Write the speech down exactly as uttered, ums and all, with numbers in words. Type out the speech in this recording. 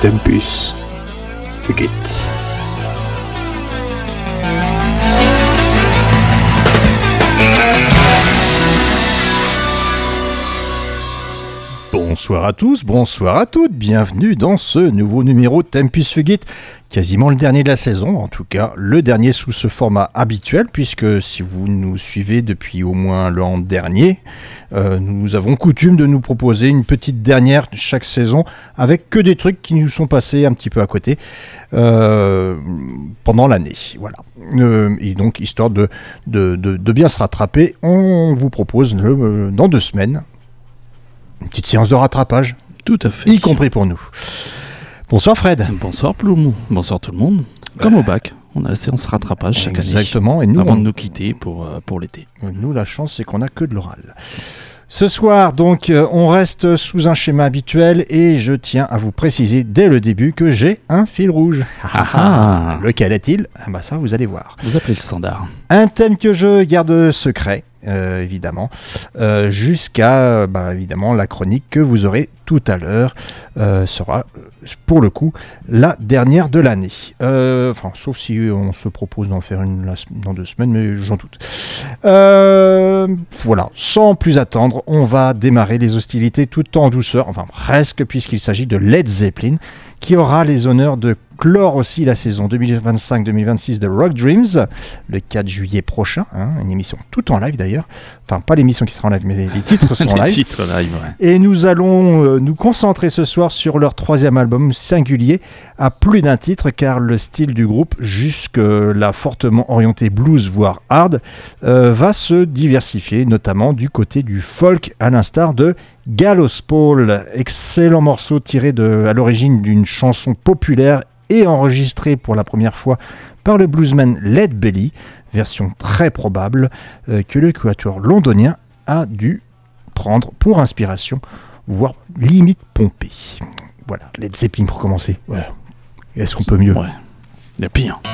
Tempus Fugit. Bonsoir à tous, bonsoir à toutes, bienvenue dans ce nouveau numéro Tempus Fugit, quasiment le dernier de la saison, en tout cas le dernier sous ce format habituel, puisque si vous nous suivez depuis au moins l'an dernier, euh, nous avons coutume de nous proposer une petite dernière chaque saison, avec que des trucs qui nous sont passés un petit peu à côté euh, pendant l'année, voilà. Euh, et donc, histoire de, de, de, de bien se rattraper, on vous propose le, dans deux semaines, une petite séance de rattrapage. Tout à fait. Y compris pour nous. Bonsoir Fred. Bonsoir Ploum. Bonsoir tout le monde. Comme euh... au bac, on a la séance rattrapage chaque Exactement. année. Et nous, avant on... de nous quitter pour, euh, pour l'été. Nous, la chance, c'est qu'on n'a que de l'oral. Ce soir, donc, euh, on reste sous un schéma habituel et je tiens à vous préciser dès le début que j'ai un fil rouge. Ah ah. Lequel est-il ? Ah bah ça, vous allez voir. Vous appelez le standard. Un thème que je garde secret. Euh, évidemment, euh, jusqu'à bah, évidemment la chronique que vous aurez tout à l'heure euh, sera pour le coup la dernière de l'année. Euh, enfin, sauf si on se propose d'en faire une la, dans deux semaines, mais j'en doute. Euh, voilà, sans plus attendre, on va démarrer les hostilités tout en douceur, enfin presque, puisqu'il s'agit de Led Zeppelin, qui aura les honneurs de clore aussi la saison deux mille vingt-cinq deux mille vingt-six de Rock Dreams, le quatre juillet prochain, hein, une émission tout en live d'ailleurs, enfin pas l'émission qui sera en live, mais les, les titres sont en live. Les titres live, ouais. Et nous allons euh, nous concentrer ce soir sur leur troisième album singulier, à plus d'un titre, car le style du groupe, jusque-là fortement orienté blues voire hard, euh, va se diversifier, notamment du côté du folk, à l'instar de Gallows Pole, excellent morceau tiré de, à l'origine d'une chanson populaire et enregistré pour la première fois par le bluesman Lead Belly, version très probable euh, que le quatuor londonien a dû prendre pour inspiration, voire limite pomper. Voilà, Led Zeppelin pour commencer. Ouais. Est-ce qu'on peut mieux ? Ouais, il y a pire.